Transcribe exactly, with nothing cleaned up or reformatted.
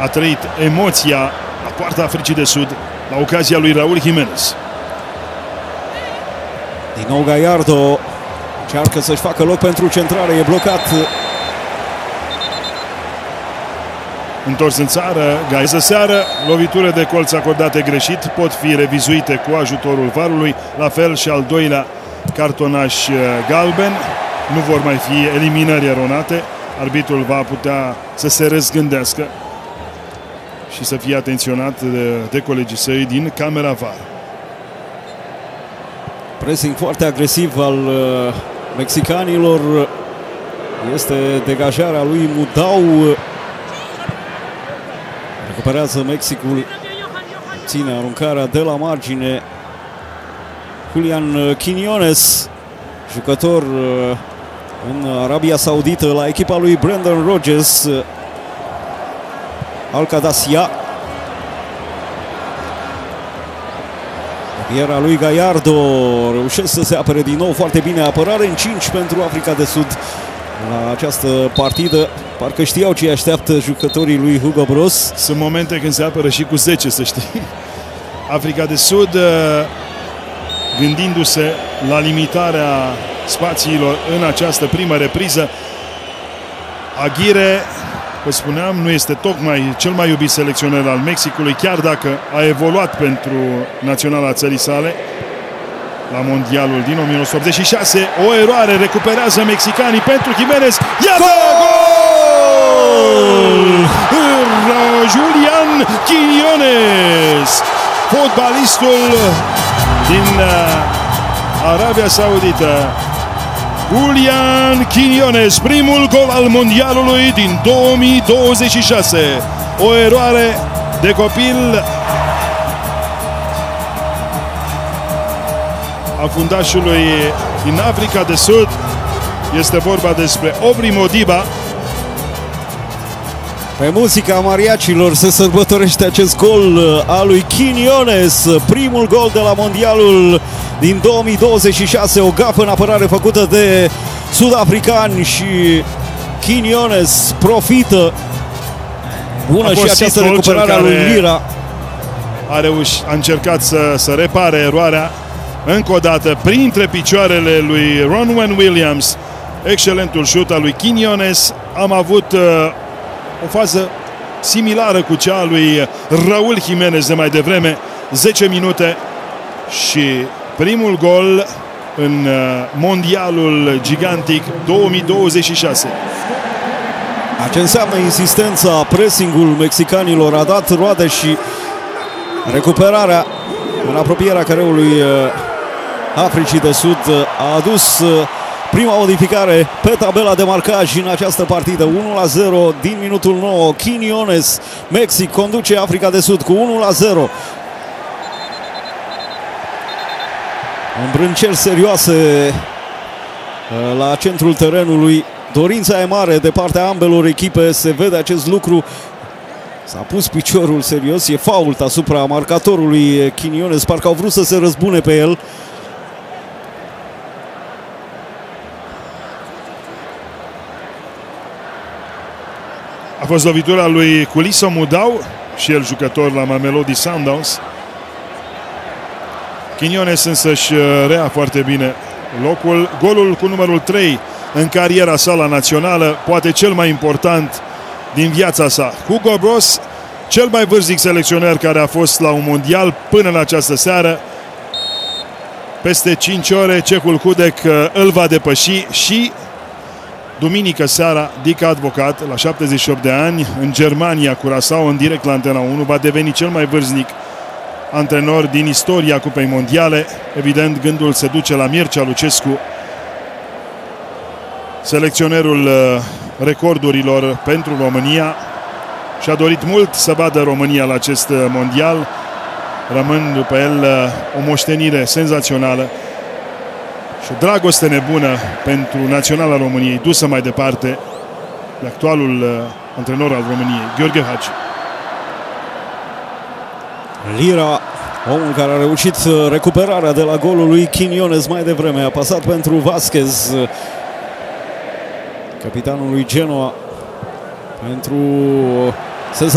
a trăit emoția la poarta Africii de Sud la ocazia lui Raul Jimenez. Din nou Gallardo încearcă să-și facă loc pentru centrare, e blocat. Întors în țară, Gaiză seară, lovitură de colț acordate greșit pot fi revizuite cu ajutorul varului, la fel și al doilea cartonaș galben. Nu vor mai fi eliminări eronate, arbitrul va putea să se răzgândească și să fie atenționat de, de colegii săi din camera V A R. Pressing foarte agresiv al uh, mexicanilor, este degajarea lui Mudau. Recuperează Mexicul, ține aruncarea de la margine. Julian Quiñones, jucător uh, în Arabia Saudită la echipa lui Brendan Rodgers. Alcadacia. Iera lui Gallardo reușesc să se apere din nou foarte bine. Apărare în cinci pentru Africa de Sud la această partidă. Parcă știau ce așteaptă jucătorii lui Hugo Broos. Sunt momente când se apără și cu zece, să știi. Africa de Sud, gândindu-se la limitarea spațiilor în această primă repriză. Aguirre, vă spuneam, nu este tocmai cel mai iubit selecționer al Mexicului, chiar dacă a evoluat pentru naționala țării sale la mondialul din o mie nouă sute optzeci și șase. O eroare, recuperează mexicanii pentru Jimenez. Iată gol! Julian Quiñones, fotbalistul din Arabia Saudită. Julian Quiñones, primul gol al mondialului din două mii douăzeci și șase. O eroare de copil a fundașului din Africa de Sud. Este vorba despre Obri Modiba. Pe muzica mariacilor se sărbătorește acest gol al lui Quiñones, primul gol de la mondialul din două mii douăzeci și șase, o gafă în apărare făcută de sud-africani și Quiñones profită. Bună și această recuperare a lui Lira. A reușit, a încercat să, să repare eroarea încă o dată printre picioarele lui Ronwen Williams. Excelentul șut al lui Quiñones. Am avut uh, o fază similară cu cea a lui Raul Jimenez de mai devreme, zece minute și primul gol în mondialul gigantic două mii douăzeci și șase. Ce înseamnă insistența, pressingul mexicanilor a dat roade și recuperarea în apropierea careului Africii de Sud a adus prima modificare pe tabela de marcaj în această partidă. unu la zero din minutul nouă. Quiñones, Mexic conduce Africa de Sud cu unu la zero. Îmbrânceri serioase la centrul terenului. Dorința e mare de partea ambelor echipe, se vede acest lucru. S-a pus piciorul serios, e fault asupra marcatorului Quiñones, parcă au vrut să se răzbune pe el. A fost lovitura lui Culiso Mudau, și el jucător la Mamelodi Sundowns. Quiñones însă își rea foarte bine locul. Golul cu numărul trei în cariera sa la națională, poate cel mai important din viața sa. Hugo Broos, cel mai vârstnic selecționer care a fost la un mondial până la această seară. Peste cinci ore cehul Hudek îl va depăși și duminică seara Dick Advocat, la șaptezeci și opt de ani, în Germania, Curaçao, în direct la Antena unu, va deveni cel mai vârstnic antrenor din istoria Cupei Mondiale. Evident, gândul se duce la Mircea Lucescu, selecționerul recordurilor pentru România. Și-a dorit mult să vadă România la acest mondial, rămân după el o moștenire senzațională și o dragoste nebună pentru naționala României, dusă mai departe de actualul antrenor al României, Gheorghe Hagi. Lira, omul care a reușit recuperarea de la golul lui Quiñones mai devreme, a pasat pentru Vasquez, capitanul lui Genoa, pentru